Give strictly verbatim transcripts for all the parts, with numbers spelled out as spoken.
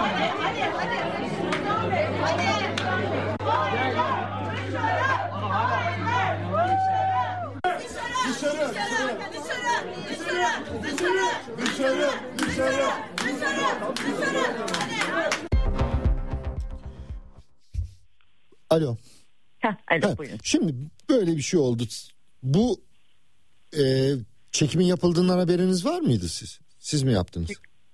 Alo. Heh, alo ha, buyurun. Şimdi böyle bir şey oldu. Bu e, çekimin yapıldığından haberiniz var mıydı siz? Siz mi yaptınız?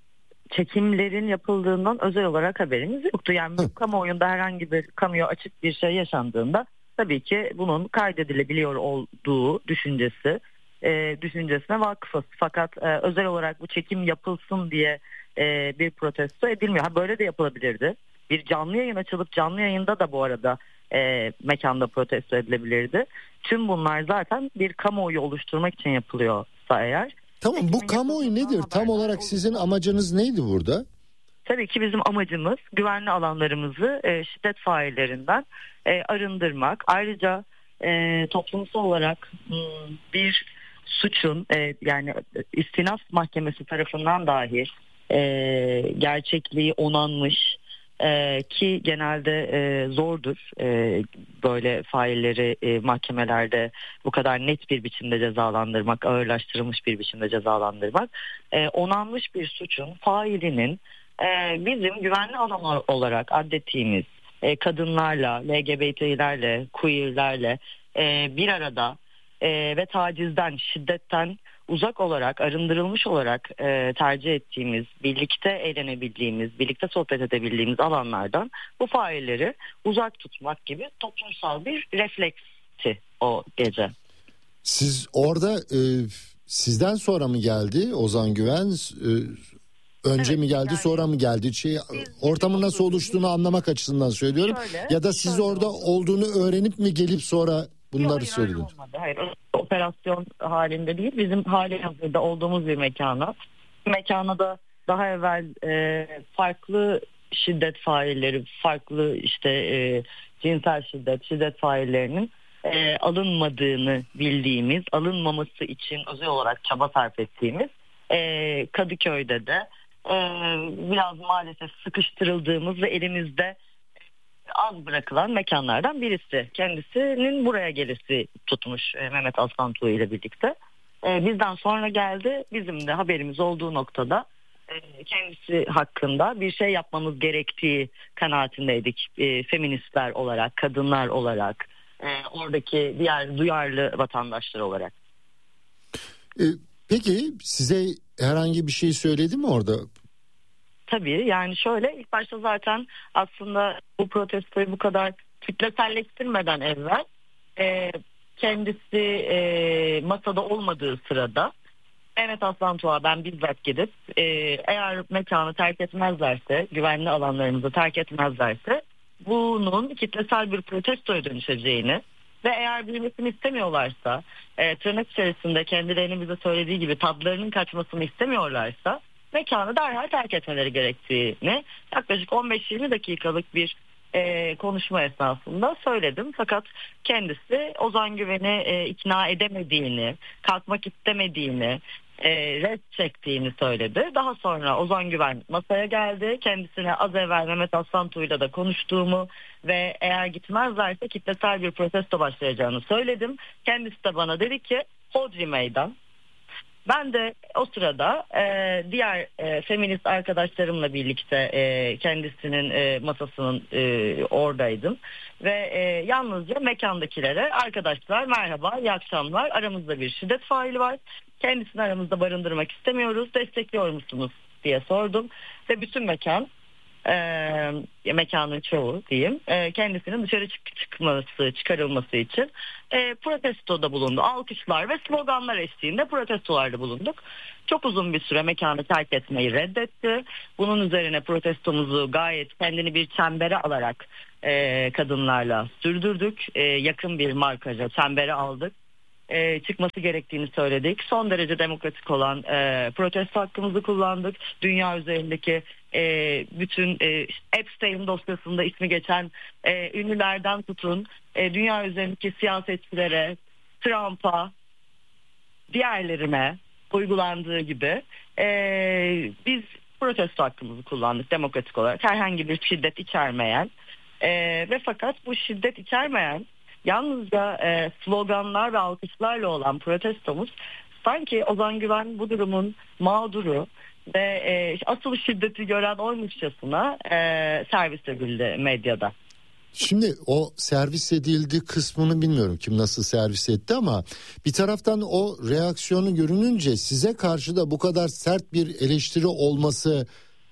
Çekimlerin yapıldığından özel olarak haberimiz yoktu. Yani Hı. kamuoyunda herhangi bir kamuya açık bir şey yaşandığında tabii ki bunun kaydedilebiliyor olduğu düşüncesi, e, düşüncesine vakıfız. Fakat e, özel olarak bu çekim yapılsın diye e, bir protesto edilmiyor. Ha, böyle de yapılabilirdi. Bir canlı yayın açılıp canlı yayında da bu arada e, mekanda protesto edilebilirdi. Tüm bunlar zaten bir kamuoyu oluşturmak için yapılıyorsa eğer. Tamam, bu kamuoyu nedir? Tam olarak sizin amacınız neydi burada? Tabii ki bizim amacımız güvenli alanlarımızı e, şiddet faillerinden e, arındırmak. Ayrıca e, toplumsal olarak m, bir suçun e, yani istinaf mahkemesi tarafından dahi e, gerçekliği onanmış e, ki genelde e, zordur e, böyle failleri e, mahkemelerde bu kadar net bir biçimde cezalandırmak, ağırlaştırılmış bir biçimde cezalandırmak. E, onanmış bir suçun failinin e, bizim güvenli alan olarak adettiğimiz e, kadınlarla, L G B T'lerle, queerlerle e, bir arada e, ve tacizden, şiddetten uzak olarak, arındırılmış olarak e, tercih ettiğimiz, birlikte eğlenebildiğimiz, birlikte sohbet edebildiğimiz alanlardan bu failleri uzak tutmak gibi toplumsal bir refleksti o gece. Siz orada e, sizden sonra mı geldi Ozan Güven? E, önce Evet, mi geldi, yani, sonra mı geldi? Şey, ortamın nasıl oluştuğunu anlamak açısından söylüyorum. Şöyle, ya da siz orada oldu. olduğunu öğrenip mi gelip sonra bunları söylediniz? Hayır, hayır, operasyon halinde değil, bizim hali hazırda olduğumuz bir mekana. Mekana da daha evvel e, farklı şiddet failleri, farklı işte e, cinsel şiddet, şiddet faillerinin e, alınmadığını bildiğimiz, alınmaması için özel olarak çaba sarf ettiğimiz e, Kadıköy'de de e, biraz maalesef sıkıştırıldığımız ve elimizde az bırakılan mekanlardan birisi. Kendisinin buraya gelisi tutmuş e, Mehmet Aslantuğ ile birlikte. E, bizden sonra geldi. Bizim de haberimiz olduğu noktada e, kendisi hakkında bir şey yapmamız gerektiği kanaatindeydik. E, feministler olarak, kadınlar olarak, e, oradaki diğer duyarlı vatandaşlar olarak. E, peki size herhangi bir şey söyledi mi orada? Tabii, yani şöyle, ilk başta zaten aslında bu protestoyu bu kadar kitleselleştirmeden evvel e, kendisi e, masada olmadığı sırada Mehmet Aslantuğ'a ben bizzat gidip e, eğer mekanı terk etmezlerse, güvenli alanlarımızı terk etmezlerse bunun kitlesel bir protestoya dönüşeceğini ve eğer büyümesini istemiyorlarsa, e, tırnak içerisinde kendilerinin bize söylediği gibi tadlarının kaçmasını istemiyorlarsa mekanı derhal terk etmeleri gerektiğini yaklaşık on beş yirmi dakikalık bir e, konuşma esnasında söyledim. Fakat kendisi Ozan Güven'i e, ikna edemediğini, kalkmak istemediğini, e, red çektiğini söyledi. Daha sonra Ozan Güven masaya geldi. Kendisine az evvel Mehmet Aslantuğ'yla da konuştuğumu ve eğer gitmezlerse kitlesel bir protesto başlayacağını söyledim. Kendisi de bana dedi ki hodri meydan. Ben de o sırada e, diğer e, feminist arkadaşlarımla birlikte e, kendisinin e, masasının e, oradaydım. Ve e, yalnızca mekandakilere arkadaşlar merhaba, iyi akşamlar, aramızda bir şiddet faili var. Kendisini aramızda barındırmak istemiyoruz, destekliyor musunuz diye sordum. Ve bütün mekan, e, mekanın çoğu diyeyim, e, kendisinin dışarı çık- çıkması, çıkarılması için e, protestoda bulundu. Alkışlar ve sloganlar eşliğinde protestolarda bulunduk. Çok uzun bir süre mekanı terk etmeyi reddetti. Bunun üzerine protestomuzu gayet kendini bir çembere alarak e, kadınlarla sürdürdük. E, yakın bir markaja çembere aldık. E, çıkması gerektiğini söyledik. Son derece demokratik olan e, protesto hakkımızı kullandık. Dünya üzerindeki e, bütün e, Epstein dosyasında ismi geçen e, ünlülerden tutun, e, dünya üzerindeki siyasetçilere, Trump'a, diğerlerine uygulandığı gibi e, biz protesto hakkımızı kullandık demokratik olarak. Herhangi bir şiddet içermeyen e, ve fakat bu şiddet içermeyen yalnızca e, sloganlar ve alkışlarla olan protestomuz sanki Ozan Güven bu durumun mağduru ve e, asıl şiddeti gören oymuşçasına e, servis edildi medyada. Şimdi o servis edildi kısmını bilmiyorum kim nasıl servis etti ama bir taraftan o reaksiyonu görününce size karşı da bu kadar sert bir eleştiri olması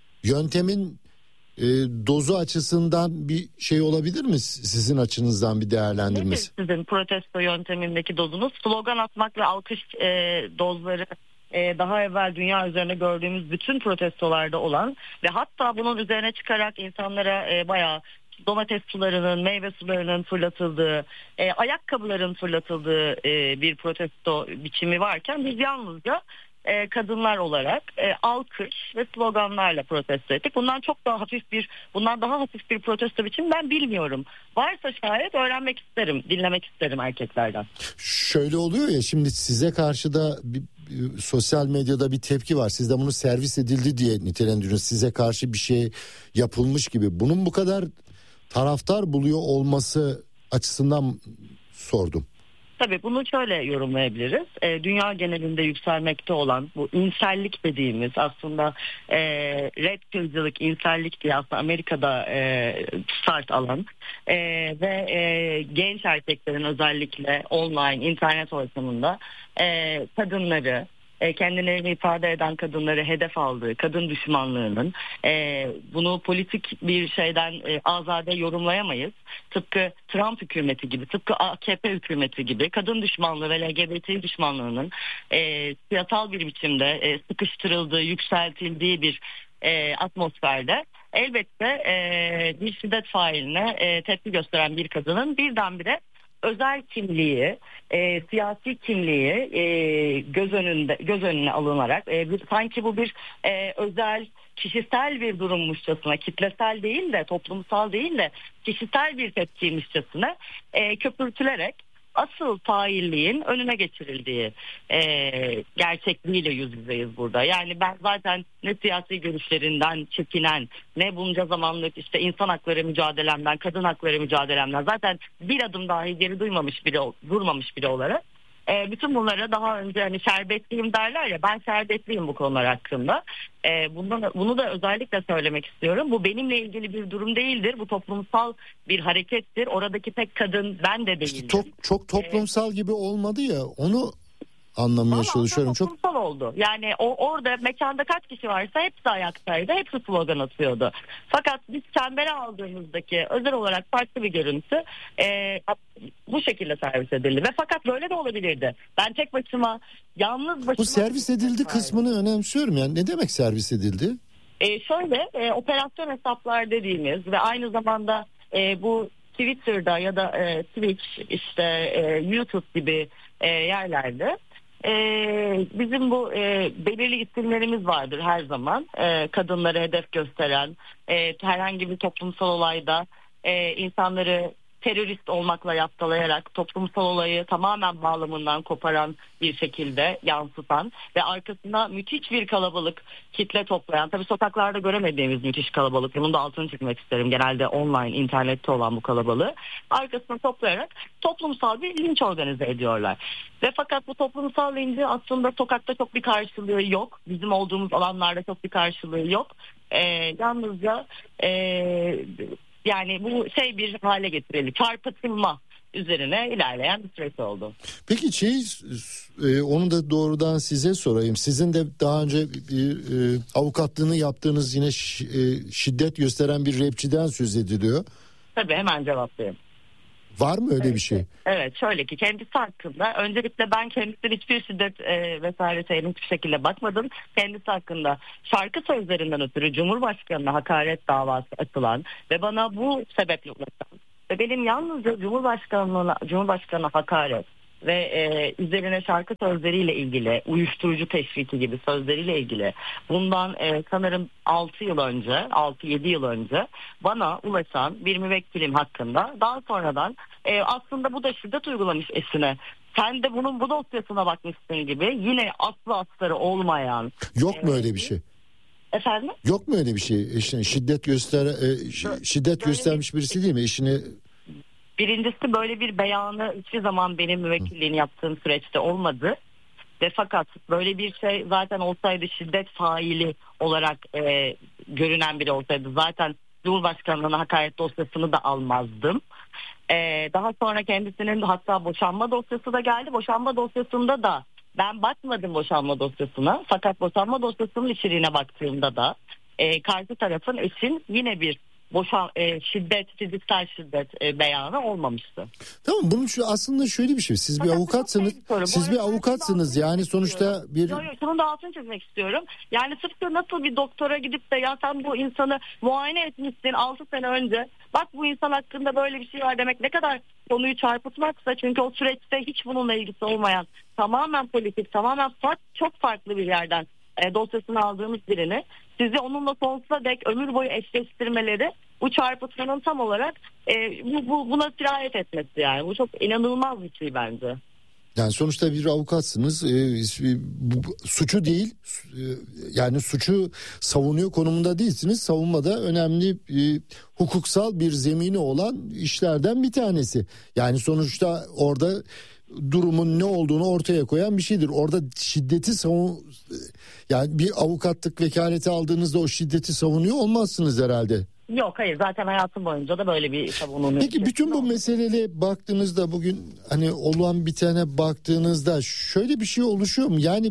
yöntemin e, dozu açısından bir şey olabilir mi sizin açınızdan bir değerlendirmesi? Nedir sizin protesto yöntemindeki dozunuz? Slogan atmak ve alkış e, dozları e, daha evvel dünya üzerine gördüğümüz bütün protestolarda olan ve hatta bunun üzerine çıkarak insanlara e, bayağı domates sularının, meyve sularının fırlatıldığı, e, ayakkabıların fırlatıldığı e, bir protesto biçimi varken biz yalnızca e, kadınlar olarak e, alkış ve sloganlarla protesto ettik. Bundan çok daha hafif bir, bundan daha hafif bir protesto biçimi ben bilmiyorum. Varsa şayet öğrenmek isterim, dinlemek isterim erkeklerden. Şöyle oluyor ya, şimdi size karşı da bir, bir, sosyal medyada bir tepki var. Siz de bunu servis edildi diye nitelendiriyorsunuz. Size karşı bir şey yapılmış gibi. Bunun bu kadar taraftar buluyor olması açısından sordum. Tabii bunu şöyle yorumlayabiliriz. E, dünya genelinde yükselmekte olan bu insellik dediğimiz aslında e, red pill'cilik, insellik diye aslında Amerika'da e, start alan e, ve e, genç erkeklerin özellikle online, internet ortamında e, kadınları, kendilerini ifade eden kadınları hedef aldığı kadın düşmanlığının e, bunu politik bir şeyden e, azade yorumlayamayız. Tıpkı Trump hükümeti gibi, tıpkı A K P hükümeti gibi kadın düşmanlığı ve L G B T düşmanlığının e, siyasal bir biçimde e, sıkıştırıldığı, yükseltildiği bir e, atmosferde elbette e, bir şiddet failine e, tepki gösteren bir kadının birdenbire özel kimliği, e, siyasi kimliği e, göz önünde göz önüne alınarak e, bir, sanki bu bir e, özel kişisel bir durummuşçasına, kitlesel değil de toplumsal değil de kişisel bir tepkiymişçasına e, köpürtülerek asıl failliğin önüne geçirildiği e, gerçekliğiyle yüz yüzeyiz burada. Yani ben zaten ne siyasi görüşlerinden çekinen, ne bunca zamanlık işte insan hakları mücadelemden, kadın hakları mücadelemden zaten bir adım dahi geri duymamış biri, durmamış biri olarak E, bütün bunlara daha önce hani şerbetliyim derler ya, ben şerbetliyim bu konular hakkında. E, bundan, bunu da özellikle söylemek istiyorum. Bu benimle ilgili bir durum değildir. Bu toplumsal bir harekettir. Oradaki tek kadın ben de değilim. İşte çok, çok toplumsal ee, gibi olmadı ya, onu anlamaya çalışıyorum. Çok toplumsal oldu. Yani o orada mekanda kaç kişi varsa hepsi ayaktaydı. Hepsi slogan atıyordu. Fakat biz çembere aldığımızdaki özel olarak farklı bir görüntü e, bu şekilde servis edildi. Ve fakat böyle de olabilirdi. Ben tek başıma, yalnız başıma... Bu servis edildi kısmını önemsiyorum. Yani ne demek servis edildi? E, şöyle e, operasyon hesaplar dediğimiz ve aynı zamanda e, bu Twitter'da ya da e, Twitch, işte e, YouTube gibi e, yerlerde Ee, bizim bu e, belirli isimlerimiz vardır her zaman, e, kadınları hedef gösteren, e, herhangi bir toplumsal olayda e, insanları terörist olmakla yaftalayarak toplumsal olayı tamamen bağlamından koparan bir şekilde yansıtan ve arkasında müthiş bir kalabalık kitle toplayan, tabii sokaklarda göremediğimiz müthiş kalabalık, bunun da altını çizmek isterim, genelde online, internette olan bu kalabalığı arkasına toplayarak toplumsal bir linç organize ediyorlar. Ve fakat bu toplumsal linci aslında sokakta çok bir karşılığı yok. Bizim olduğumuz alanlarda çok bir karşılığı yok. Ee, yalnızca e, yani bu şey bir hale getirildi. Çarpıtılma üzerine ilerleyen bir süreç oldu. Peki şey, e, onu da doğrudan size sorayım. Sizin de daha önce bir e, avukatlığını yaptığınız yine ş, e, şiddet gösteren bir rapçiden söz ediliyor. Tabii, hemen cevaplayayım. Var mı öyle evet, bir şey? Evet, şöyle ki kendisi hakkında öncelikle ben kendisine hiçbir şiddet e, vesaire şeyine hiçbir şekilde bakmadım. Kendisi hakkında şarkı sözlerinden ötürü Cumhurbaşkanı'na hakaret davası açılan ve bana bu sebeple ulaşan ve benim yalnızca Cumhurbaşkanı'na Cumhurbaşkanı'na hakaret ve e, üzerine şarkı sözleriyle ilgili, uyuşturucu teşviki gibi sözleriyle ilgili bundan e, sanırım altı yıl önce, altı yedi yıl önce bana ulaşan bir müvekkilim hakkında daha sonradan e, aslında bu da şiddet uygulamış eşine, sen de bunun bu dosyasına bakmışsın gibi yine aslı astarı olmayan. Yok mu öyle bir şey? Efendim? Yok mu öyle bir şey? Eşine şiddet göster e, şiddet böyle göstermiş bir, birisi değil mi? Eşini. Birincisi böyle bir beyanı hiçbir zaman benim müvekkilliğini yaptığım süreçte olmadı. Ve fakat böyle bir şey zaten olsaydı, şiddet faili olarak e, görünen biri olsaydı zaten Cumhurbaşkanlığı'na hakaret dosyasını da almazdım. E, daha sonra kendisinin hatta boşanma dosyası da geldi. Boşanma dosyasında da ben bakmadım boşanma dosyasına. Fakat boşanma dosyasının içeriğine baktığımda da e, karşı tarafın, eşin yine bir boşan e, şiddet, fiziksel şiddet e, beyanı olmamıştı. Tamam, bunun şu aslında şöyle bir şey. Siz Fakat bir avukatsınız. Siz bir avukatsınız yani sonuçta bir. Yok yok, şunun da altını çizmek istiyorum. Yani tıpkı nasıl bir doktora gidip de ya sen bu insanı muayene etmişsin altı sene önce. Bak bu insan hakkında böyle bir şey var demek ne kadar konuyu çarpıtmaksa, çünkü o süreçte hiç bununla ilgisi olmayan, tamamen politik, tamamen farklı, çok farklı bir yerden e, dosyasını aldığımız birini sizi onunla sonsuza dek ömür boyu eşleştirmeleri bu çarpıtmanın tam olarak e, bu, bu buna sirayet etmesi, yani bu çok inanılmaz bir şey bence. Yani sonuçta bir avukatsınız, e, bu, suçu değil e, yani suçu savunuyor konumunda değilsiniz. Savunmada önemli e, hukuksal bir zemini olan işlerden bir tanesi. Yani sonuçta orada durumun ne olduğunu ortaya koyan bir şeydir. Orada şiddeti savun, yani bir avukatlık vekaleti aldığınızda o şiddeti savunuyor olmazsınız herhalde. Yok, hayır, zaten hayatım boyunca da böyle bir savunumu. Peki bütün bu meseleye baktığınızda, bugün hani olan bitene baktığınızda şöyle bir şey oluşuyor mu? Yani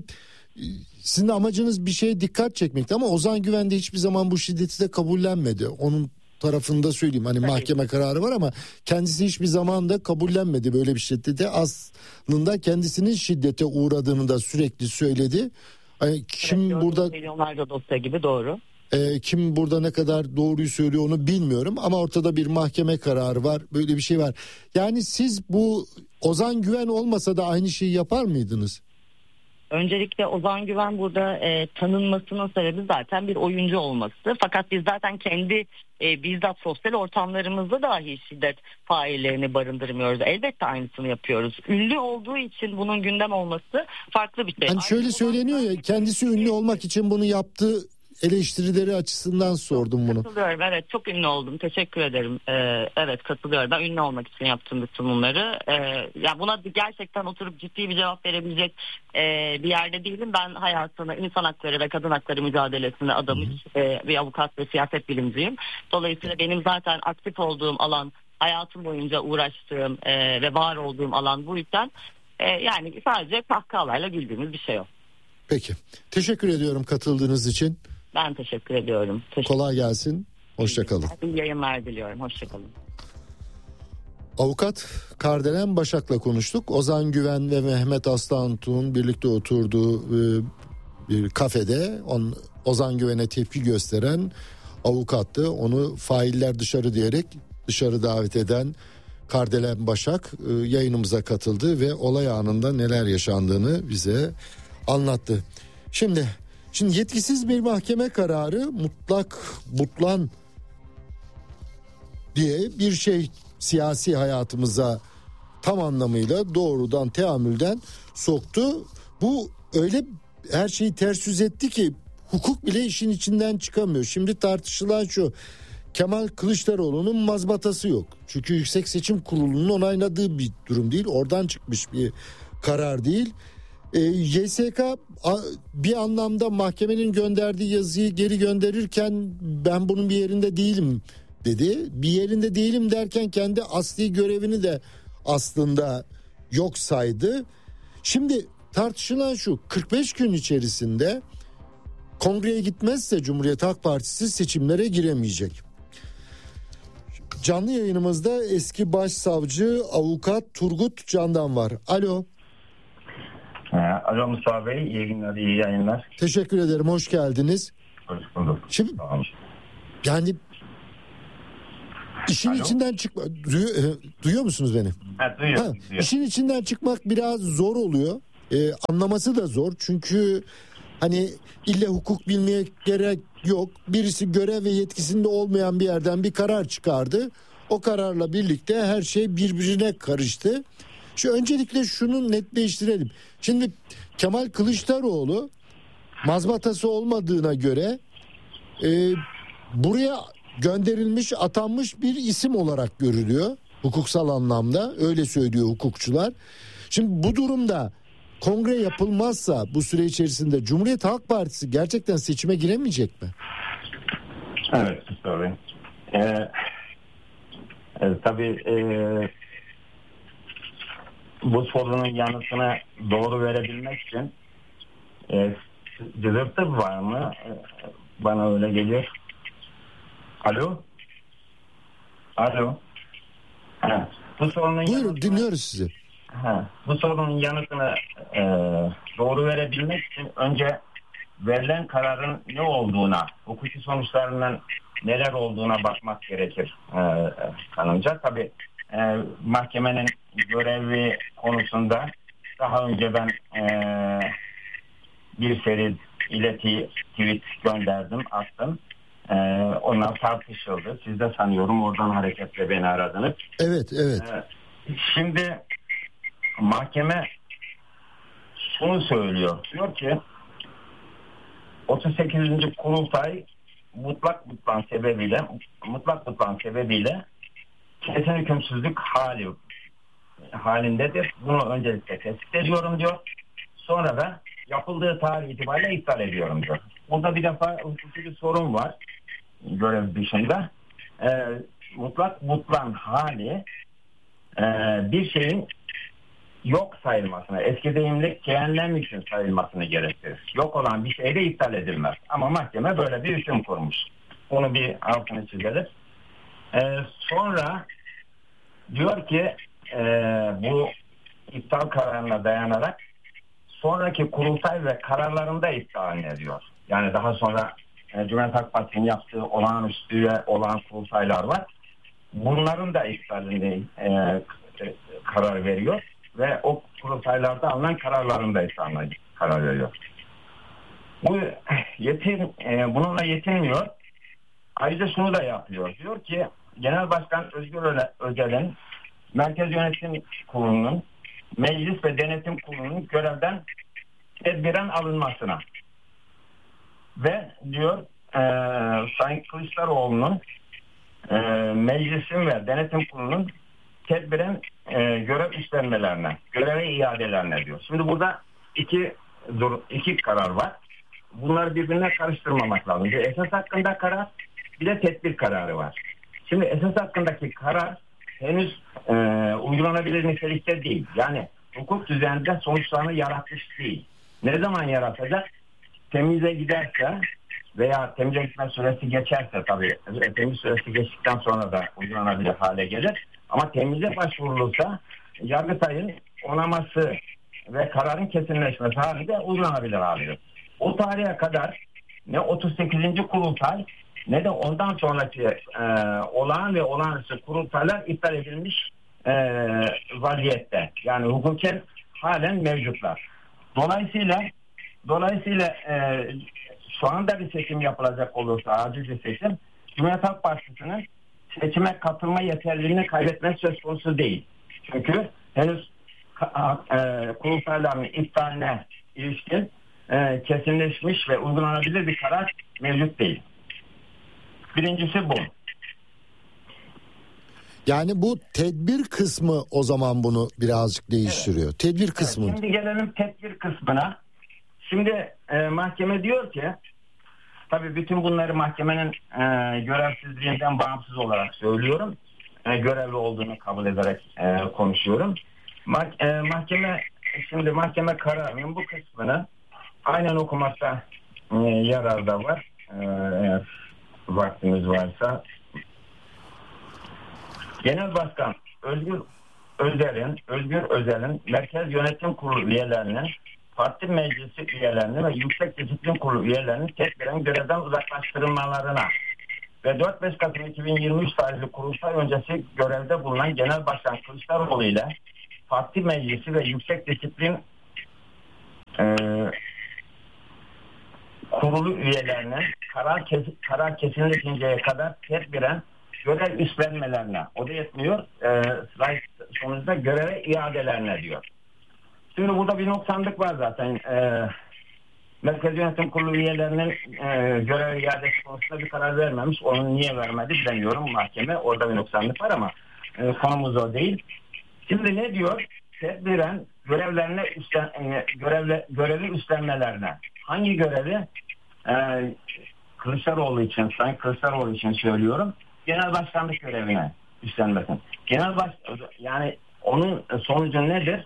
sizin amacınız bir şeye dikkat çekmekti ama Ozan Güven de hiçbir zaman bu şiddeti de kabullenmedi. Onun tarafında söyleyeyim, hani Tabii. mahkeme kararı var ama kendisi hiçbir zaman da kabullenmedi böyle bir şiddeti. Aslında kendisinin şiddete uğradığını da sürekli söyledi. Hani kim evet, burada milyonlarca dosya gibi, doğru. E, kim burada ne kadar doğruyu söylüyor onu bilmiyorum ama ortada bir mahkeme kararı var, böyle bir şey var. Yani siz bu Ozan Güven olmasa da aynı şeyi yapar mıydınız? Öncelikle Ozan Güven burada e, tanınmasının sebebi zaten bir oyuncu olması. Fakat biz zaten kendi e, bizzat sosyal ortamlarımızda dahi şiddet faillerini barındırmıyoruz. Elbette aynısını yapıyoruz. Ünlü olduğu için bunun gündem olması farklı bir şey. Hani şöyle söyleniyor ya, kendisi ünlü olmak için bunu yaptı eleştirileri açısından sordum bunu. Katılıyorum, evet, çok ünlü oldum, teşekkür ederim. Ee, evet, katılıyorum, ben ünlü olmak için yaptım bütün bunları. Ee, ya buna gerçekten oturup ciddi bir cevap verebilecek e, bir yerde değilim. Ben hayatını insan hakları ve kadın hakları mücadelesine adamış e, bir avukat ve siyaset bilimciyim. Dolayısıyla benim zaten aktif olduğum alan, hayatım boyunca uğraştığım e, ve var olduğum alan bu yüzden e, yani sadece kahkahalarla güldüğümüz bir şey o. Peki, teşekkür ediyorum katıldığınız için. Ben teşekkür ediyorum. Teşekkür Kolay gelsin. Hoşça kalın. İyi yayınlar diliyorum. Hoşça kalın. Avukat Kardelen Başak'la konuştuk. Ozan Güven ve Mehmet Aslantuğ'un birlikte oturduğu bir kafede on, Ozan Güven'e tepki gösteren avukattı. Onu failler dışarı diyerek dışarı davet eden Kardelen Başak yayınımıza katıldı ve olay anında neler yaşandığını bize anlattı. Şimdi Şimdi yetkisiz bir mahkeme kararı mutlak butlan diye bir şey siyasi hayatımıza tam anlamıyla doğrudan teamülden soktu. Bu öyle her şeyi ters yüz etti ki hukuk bile işin içinden çıkamıyor. Şimdi tartışılan şu: Kemal Kılıçdaroğlu'nun mazbatası yok. Çünkü Yüksek Seçim Kurulu'nun onayladığı bir durum değil. Oradan çıkmış bir karar değil. E, Y S K bir anlamda mahkemenin gönderdiği yazıyı geri gönderirken ben bunun bir yerinde değilim dedi. Bir yerinde değilim derken kendi asli görevini de aslında yok saydı. Şimdi tartışılan şu: kırk beş gün içerisinde kongreye gitmezse Cumhuriyet Halk Partisi seçimlere giremeyecek. Canlı yayınımızda eski başsavcı avukat Turgut Candan var. Alo. Alo Mustafa Bey, iyi günler, iyi yayınlar. Teşekkür ederim, hoş geldiniz. Hoş bulduk. Şimdi tamam. yani işin Alo? içinden çıkma duyuyor, duyuyor musunuz beni? Evet, duyuyorum. Ha, duyuyorum. İşin içinden çıkmak biraz zor oluyor. Ee, anlaması da zor çünkü hani ille hukuk bilmeye gerek yok. Birisi görev ve yetkisinde olmayan bir yerden bir karar çıkardı. O kararla birlikte her şey birbirine karıştı. Şu öncelikle şunu netleştirelim. Şimdi Kemal Kılıçdaroğlu mazbatası olmadığına göre e, buraya gönderilmiş, atanmış bir isim olarak görülüyor. Hukuksal anlamda öyle söylüyor hukukçular. Şimdi bu durumda kongre yapılmazsa bu süre içerisinde Cumhuriyet Halk Partisi gerçekten seçime giremeyecek mi? Evet, sorry. Ee, e, tabii e, bu sorunun yanıtını doğru verebilmek için e, cızırtı var mı? E, bana öyle geliyor. Alo? Alo? Ha, bu sorunun Buyurun, yanıtını, dinliyoruz sizi. ha, bu sorunun yanıtını e, doğru verebilmek için önce verilen kararın ne olduğuna, hukuki sonuçlarının neler olduğuna bakmak gerekir e, kanımca. Tabii e, mahkemenin görevi konusunda daha önce ben e, bir seri ileti tweet gönderdim, attım. E, onlar tartışıldı. Siz de sanıyorum oradan hareketle beni aradınız. Evet, evet. E, şimdi mahkeme şunu söylüyor. Diyor ki otuz sekizinci kurultay mutlak butlan sebebiyle mutlak butlan sebebiyle kesin hükümsüzlük hali halindedir. Bunu öncelikle tespit ediyorum diyor. Sonra da yapıldığı tarih itibariyle iptal ediyorum diyor. Burada bir defa hukuki bir sorun var görev dışında. Ee, mutlak butlan hali e, bir şeyin yok sayılmasına, eski deyimle cehennem için sayılmasını gerektirir. Yok olan bir şey de iptal edilmez. Ama mahkeme böyle bir hüküm kurmuş. Onu bir altını çizelim. Ee, sonra diyor ki e, bu iptal kararına dayanarak sonraki kurultay ve kararlarında iptal ediyor. Yani daha sonra e, Cumhuriyet Halk Partisi'nin yaptığı olağanüstü ve olağan kurultaylar var. Bunların da iptalini e, e, karar veriyor. Ve o kurultaylarda alınan kararlarında iptaline karar veriyor. Bu yetin, e, bununla yetinmiyor. Ayrıca şunu da yapıyor. Diyor ki Genel Başkan Özgür Özel'in Merkez Yönetim Kurulu'nun Meclis ve Denetim Kurulu'nun görevden tedbiren alınmasına ve diyor e, Sayın Kılıçdaroğlu'nun e, Meclisin ve Denetim Kurulu'nun tedbiren e, görev üstlenmelerine, göreve iadelerine diyor. Şimdi burada iki iki karar var. Bunları birbirine karıştırmamak lazım. Bir esas hakkında karar, bir de tedbir kararı var. Şimdi esas hakkındaki karar henüz e, uygulanabilir nitelikte değil. Yani hukuk düzeninde sonuçlarını yaratmış değil. Ne zaman yaratacak? Temize giderse veya temize gitme süresi geçerse tabii temiz süresi geçtikten sonra da uygulanabilir hale gelir. Ama temize başvurulursa Yargıtay'ın onaması ve kararın kesinleşmesi halinde uygulanabilir hale gelir. O tarihe kadar ne otuz sekizinci kurultay ne de ondan sonraki e, olağan ve olağanüstü kurultaylar iptal edilmiş e, vaziyette. Yani hukuken halen mevcutlar. Dolayısıyla dolayısıyla e, şu anda bir seçim yapılacak olursa, acil bir seçim, Cumhuriyet Halk Partisi'nin seçime katılma yeterliliğini kaybetmek söz konusu değil. Çünkü henüz e, kurultayların iptaline ilişkin e, kesinleşmiş ve uygulanabilir bir karar mevcut değil. Birincisi bu. Yani bu tedbir kısmı o zaman bunu birazcık değiştiriyor. Evet. Tedbir kısmı. Evet, şimdi gelelim tedbir kısmına. Şimdi e, mahkeme diyor ki, tabii bütün bunları mahkemenin e, görevsizliğinden bağımsız olarak söylüyorum. E, görevli olduğunu kabul ederek e, konuşuyorum. Ma- e, mahkeme şimdi mahkeme kararının bu kısmını aynen okumakta e, yarar da var. E, eğer vaktimiz varsa. Genel Başkan Özgür Özel'in Özgür Özel'in Merkez Yönetim Kurulu üyelerinin, parti meclisi üyelerinin ve Yüksek Disiplin Kurulu üyelerinin tedbiren görevden uzaklaştırılmalarına ve dört beş Kasım iki bin yirmi üç tarihli kurultay öncesi görevde bulunan Genel Başkan Kılıçdaroğlu ile parti meclisi ve Yüksek Disiplin e, Kurulu üyelerinin karar, kes, karar kesinleşinceye kadar tedbiren görev üstlenmelerine, o da yetmiyor, e, sonuçta göreve iadelerine diyor. Şimdi burada bir noksanlık var zaten. E, Merkez Yönetim Kurulu üyelerinin e, görev iadesi konusunda bir karar vermemiş. Onu niye vermedi bilemiyorum mahkeme. Orada bir noksanlık var ama e, konumuz o değil. Şimdi ne diyor? Tedbiren görevlerine üstlen, e, görevle, görevi üstlenmelerine. Hangi görevi? E, Kılıçdaroğlu için, Sayın Kılıçdaroğlu için söylüyorum. Genel başkanlık görevine üstlenmesin. Genel baş, yani onun sonucu nedir?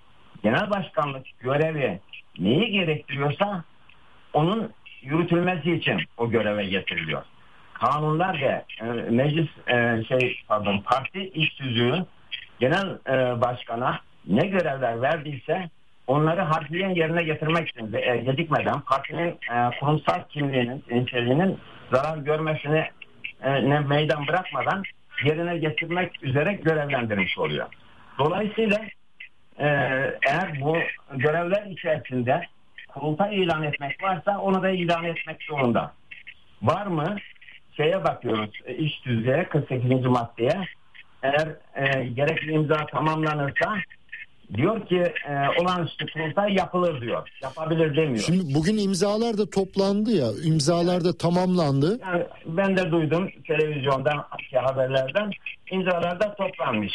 Genel başkanlık görevi neyi gerektiriyorsa onun yürütülmesi için o göreve getiriliyor. Kanunlar ve e, meclis e, şey pardon parti iş tüzüğü genel e, başkana ne görevler verdiyse onları harfiyen yerine getirmek için e, gecikmeden partinin e, kurumsal kimliğinin, niteliğinin zarar görmesini e, ne meydan bırakmadan yerine getirmek üzere görevlendirilmiş oluyor. Dolayısıyla e, eğer bu görevler içerisinde kurultay ilan etmek varsa onu da ilan etmek zorunda. Var mı? Şeye bakıyoruz, iş tüzüğe kırk sekizinci maddeye. Eğer e, gerekli imza tamamlanırsa diyor ki e, olağanüstü kurultay yapılır diyor. Yapabilir demiyor. Şimdi bugün imzalar da toplandı ya. İmzalar da tamamlandı. Yani ben de duydum televizyondan, haberlerden. İmzalar da toplanmış.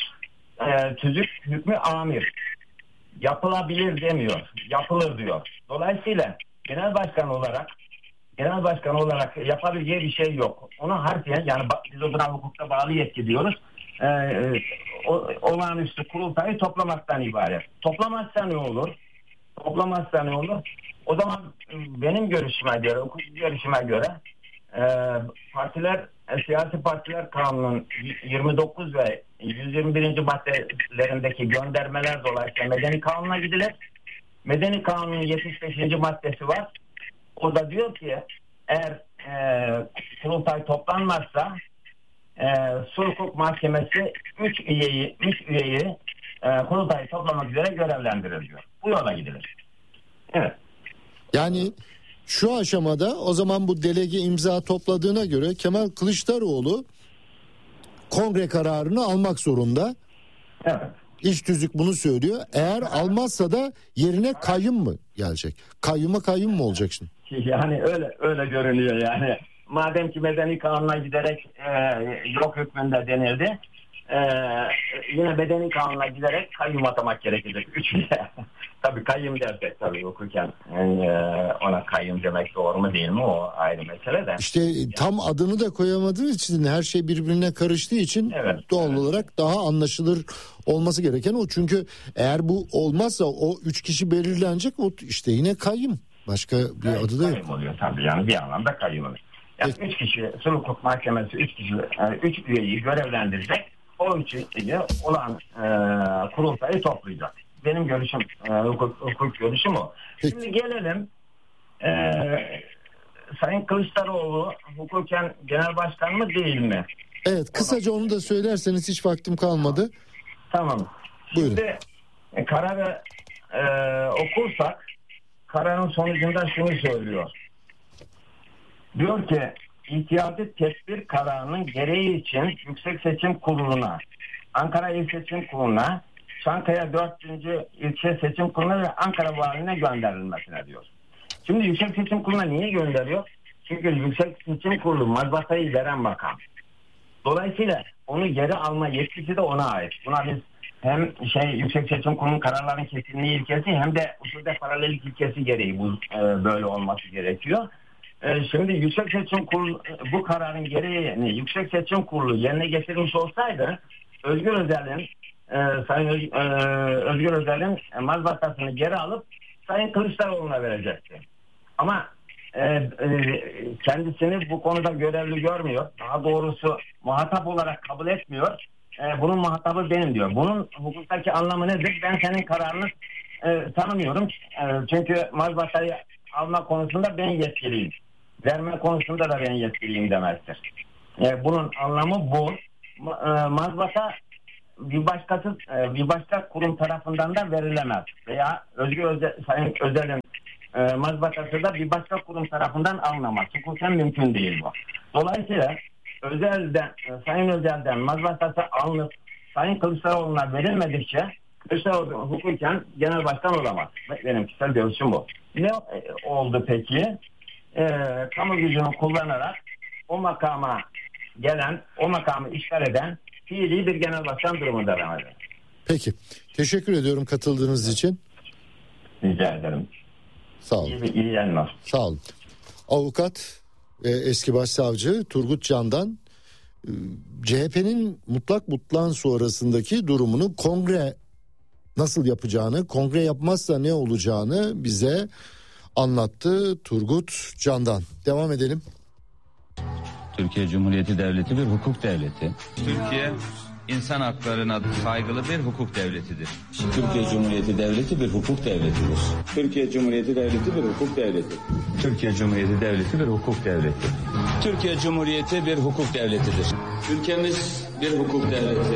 E, tüzük hükmü amir. Yapılabilir demiyor. Yapılır diyor. Dolayısıyla genel başkan olarak genel başkan olarak yapabileceği bir şey yok. Onu harfiyen yani biz buna hukukta bağlı yetki diyoruz. Ee, o, olağanüstü kurultayı toplamaktan ibaret. Toplamazsa ne olur? Toplamazsa ne olur? O zaman benim görüşüme göre, hukuk görüşüme göre e, partiler, e, siyasi partiler kanunun yirmi dokuz ve yüz yirmi birinci maddelerindeki göndermeler dolayısıyla medeni kanuna gidilir. Medeni kanunun yetmiş beşinci maddesi var. O da diyor ki eğer e, kurultay toplanmazsa e, Sulh Hukuk Mahkemesi üç üyeyi üç üyeyi e, kurultayı toplamak üzere görevlendirir diyor. Bu yola gidilir. Evet. Yani şu aşamada o zaman bu delege imza topladığına göre Kemal Kılıçdaroğlu kongre kararını almak zorunda. Evet. İş tüzük bunu söylüyor. Eğer almazsa da yerine kayyum mı gelecek? Kayyuma kayyum mu olacak şimdi? Yani öyle öyle görünüyor yani. Madem ki medeni kanuna giderek e, yok hükmünde denildi. E, yine medeni kanuna giderek kayyum atamak gerekecek. Üçüncü. Tabii kayyum dersek tabii hukuken yani, ona kayyum demek doğru mu değil mi o ayrı mesele de. İşte tam adını da koyamadığı için her şey birbirine karıştığı için evet, doğal evet. olarak daha anlaşılır olması gereken o. Çünkü eğer bu olmazsa o üç kişi belirlenecek o işte yine kayyum. Başka bir evet, adı da yok. Kayyum oluyor tabii yani bir anlamda kayyum oluyor. Yani evet. Üç kişi Sulh Hukuk Mahkemesi üç kişi üç üyeyi görevlendirecek. O üç üye olan e, kurultayı toplayacak. Benim görüşüm, e, hukuk, hukuk görüşüm o. Peki. Şimdi gelelim e, Sayın Kılıçdaroğlu hukuken genel başkan mı değil mi? Evet, kısaca onu da söylerseniz hiç vaktim kalmadı. Tamam. Buyurun. Şimdi e, kararı e, okursak kararın sonucunda şunu söylüyor. Diyor ki ihtiyati tedbir kararının gereği için Yüksek Seçim Kurulu'na, Ankara İl Seçim Kurulu'na, Çankaya dördüncü İlçe Seçim Kurulu'na ve Ankara Valiliğine gönderilmesine diyor. Şimdi Yüksek Seçim Kurulu'na niye gönderiyor? Çünkü Yüksek Seçim Kurulu mazbatayı veren makam. Dolayısıyla onu geri alma yetkisi de ona ait. Buna biz hem şey Yüksek Seçim Kurulu'nun kararların kesinliği ilkesi hem de usulde paralellik ilkesi gereği bu e, böyle olması gerekiyor. E, şimdi Yüksek Seçim Kurulu bu kararın gereğini Yüksek Seçim Kurulu yerine getirmiş olsaydı Özgür Özel'in e, Sayın Öz, e, Özgür Özel'in mazbatasını geri alıp Sayın Kılıçdaroğlu'na verecekti. Ama e, e, kendisini bu konuda görevli görmüyor. Daha doğrusu muhatap olarak kabul etmiyor. E, bunun muhatabı benim diyor. Bunun hukuktaki anlamı nedir? Ben senin kararını e, tanımıyorum. E, çünkü mazbatayı alma konusunda ben yetkiliyim. Verme konusunda da ben yetkiliyim demektir. E, bunun anlamı bu. E, mazbata bir başkası, e, bir başka kurum tarafından da verilemez. Veya Özgür Özel, Sayın Özel'in e, mazbatası da bir başka kurum tarafından alınamaz. Hukuken mümkün değil bu. Dolayısıyla Özel'den, Sayın Özel'den mazbatası alınıp Sayın Kılıçdaroğlu'na verilmedikçe Kılıçdaroğlu hukuken genel başkan olamaz. Benim kişisel görüşüm bu. Ne oldu peki? Ee, kamu gücünü kullanarak o makama gelen, o makamı işgal eden fiili bir genel başkan durumunda devam ediyor. Peki. Teşekkür ediyorum katıldığınız için. Rica ederim. Sağ olun. İyi, iyi yayınlar. Sağ olun. Avukat e, eski başsavcı Turgut Candan e, C H P'nin mutlak butlan sonrasındaki durumunu, kongre nasıl yapacağını, kongre yapmazsa ne olacağını bize anlattı Turgut Candan. Devam edelim. Türkiye Cumhuriyeti Devleti bir hukuk devleti. Türkiye insan haklarına saygılı bir hukuk devletidir. Türkiye Cumhuriyeti Devleti bir hukuk devletidir. Türkiye Cumhuriyeti Devleti bir hukuk devleti. Türkiye Cumhuriyeti Devleti bir hukuk devleti. Türkiye Cumhuriyeti bir hukuk devletidir. Ülkemiz bir hukuk devleti.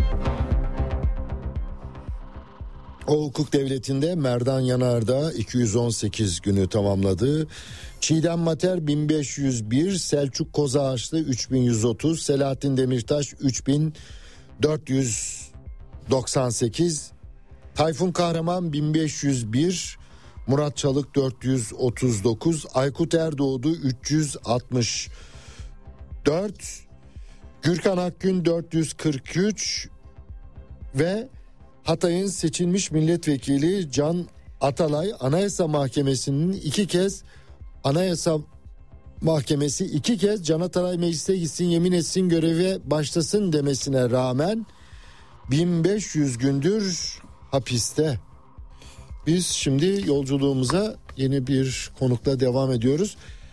O hukuk devletinde Merdan Yanardağ iki yüz on sekiz günü tamamladı. Çiğdem Mater bin beş yüz bir, Selçuk Kozağaçlı üç bin yüz otuz, Selahattin Demirtaş üç bin dört yüz doksan sekiz, Tayfun Kahraman bin beş yüz bir, Murat Çalık dört yüz otuz dokuz, Aykut Erdoğdu üç yüz altmış dört, Gürkan Akgün dört yüz kırk üç ve Hatay'ın seçilmiş milletvekili Can Atalay Anayasa Mahkemesi'nin iki kez Anayasa Mahkemesi iki kez Can Atalay meclise gitsin, yemin etsin, göreve başlasın demesine rağmen bin beş yüz gündür hapiste. Biz şimdi yolculuğumuza yeni bir konukla devam ediyoruz.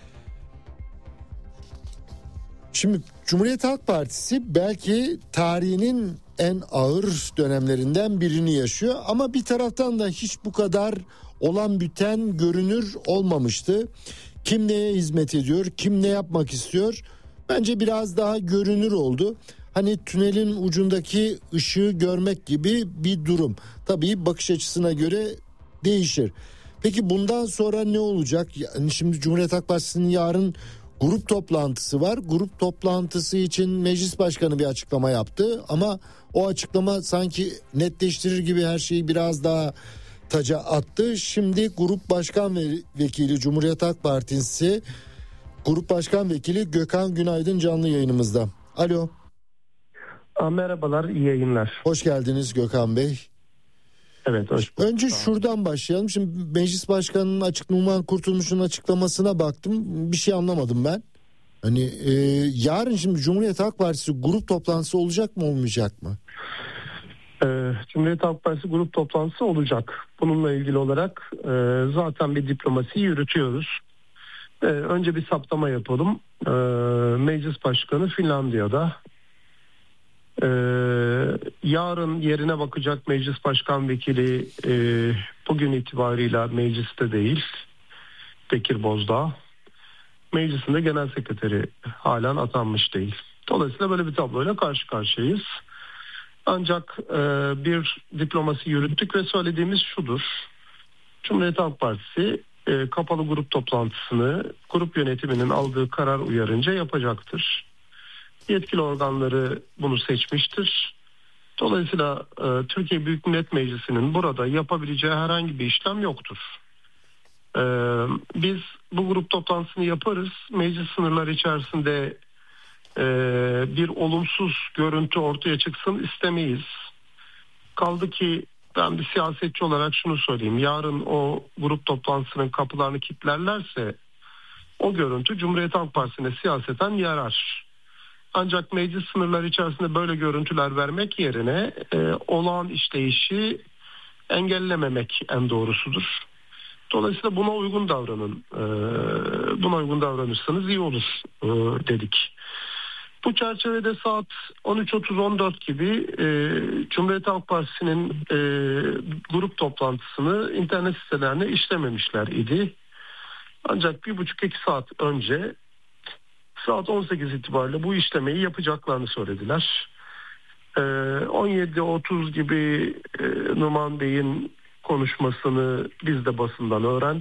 Şimdi Cumhuriyet Halk Partisi belki tarihinin en ağır dönemlerinden birini yaşıyor ama bir taraftan da hiç bu kadar olan biten görünür olmamıştı. Kim neye hizmet ediyor, kim ne yapmak istiyor? Bence biraz daha görünür oldu. Hani tünelin ucundaki ışığı görmek gibi bir durum. Tabii bakış açısına göre değişir. Peki bundan sonra ne olacak? Yani şimdi Cumhuriyet Halk Partisi'nin yarın grup toplantısı var. Grup toplantısı için meclis başkanı bir açıklama yaptı ama o açıklama sanki netleştirir gibi her şeyi biraz daha taca attı. Şimdi Grup Başkan Vekili Cumhuriyet Halk Partisi Grup Başkan Vekili Gökhan Günaydın canlı yayınımızda. Alo. Merhabalar, iyi yayınlar. Hoş geldiniz Gökhan Bey. Evet, hoş bulduk. Önce şuradan başlayalım. Şimdi Meclis Başkanı'nın açık Numan Kurtulmuş'un açıklamasına baktım. Bir şey anlamadım ben. Hani e, yarın şimdi Cumhuriyet Halk Partisi grup toplantısı olacak mı, olmayacak mı? Ee, Cumhuriyet Halk Partisi grup toplantısı olacak. Bununla ilgili olarak e, zaten bir diplomasi yürütüyoruz. E, önce bir saptama yapalım. E, Meclis Başkanı Finlandiya'da. Ee, yarın yerine bakacak Meclis Başkan Vekili e, bugün itibarıyla mecliste değil, Bekir Bozdağ. Meclisin de genel sekreteri halen atanmış değil. Dolayısıyla böyle bir tabloyla karşı karşıyayız. Ancak e, bir diplomasi yürüttük ve söylediğimiz şudur: Cumhuriyet Halk Partisi e, kapalı grup toplantısını grup yönetiminin aldığı karar uyarınca yapacaktır. Yetkili organları bunu seçmiştir. Dolayısıyla e, Türkiye Büyük Millet Meclisi'nin burada yapabileceği herhangi bir işlem yoktur. E, biz bu grup toplantısını yaparız. Meclis sınırları içerisinde e, bir olumsuz görüntü ortaya çıksın istemeyiz. Kaldı ki ben bir siyasetçi olarak şunu söyleyeyim: yarın o grup toplantısının kapılarını kilitlerlerse o görüntü Cumhuriyet Halk Partisi'ne siyaseten yarar. Ancak meclis sınırları içerisinde böyle görüntüler vermek yerine e, olağan işleyişi engellememek en doğrusudur. Dolayısıyla buna uygun davranın. E, buna uygun davranırsanız iyi olur e, dedik. Bu çerçevede saat on üç otuz on dört gibi e, Cumhuriyet Halk Partisi'nin e, grup toplantısını internet sitelerine işlememişler idi. Ancak bir buçuk iki saat önce saat on sekiz itibariyle bu işlemeyi yapacaklarını söylediler. Ee, on yedi otuz gibi e, Numan Bey'in konuşmasını biz de basından öğrendik.